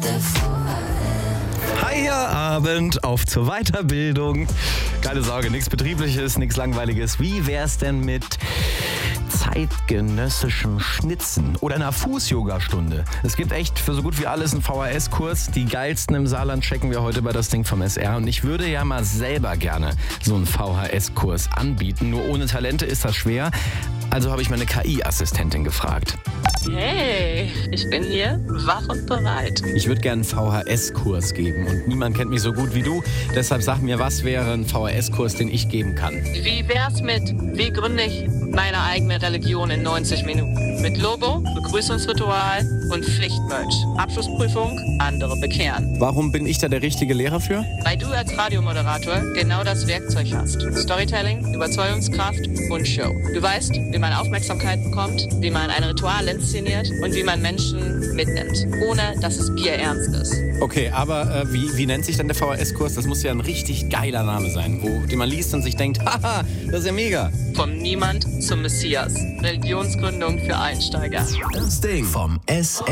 Feierabend auf zur Weiterbildung. Keine Sorge, nichts Betriebliches, nichts Langweiliges. Wie wär's denn mit zeitgenössischen Schnitzen oder einer Fuß-Yoga-Stunde? Es gibt echt für so gut wie alles einen VHS-Kurs. Die geilsten im Saarland checken wir heute bei das Ding vom SR. Und ich würde ja mal selber gerne so einen VHS-Kurs anbieten. Nur ohne Talente ist das schwer. Also habe ich meine KI-Assistentin gefragt. Hey, ich bin hier, wach und bereit. Ich würde gerne einen VHS-Kurs geben und niemand kennt mich so gut wie du. Deshalb sag mir, was wäre ein VHS-Kurs, den ich geben kann? Wie wär's mit, wie gründe ich meine eigene Religion in 90 Minuten? Mit Logo, Begrüßungsritual und Pflichtmerch. Abschlussprüfung, andere bekehren. Warum bin ich da der richtige Lehrer für? Weil du als Radiomoderator genau das Werkzeug hast. Storytelling, Überzeugungskraft und Show. Du weißt, wie man Aufmerksamkeit bekommt, wie man ein Ritual inszeniert und wie man Menschen mitnimmt, ohne dass es bierernst ist. Okay, aber wie nennt sich dann der VHS-Kurs? Das muss ja ein richtig geiler Name sein, den man liest und sich denkt, haha, das ist ja mega. Vom Niemand zum Messias. Religionsgründung für Einsteiger. Das Ding vom SR.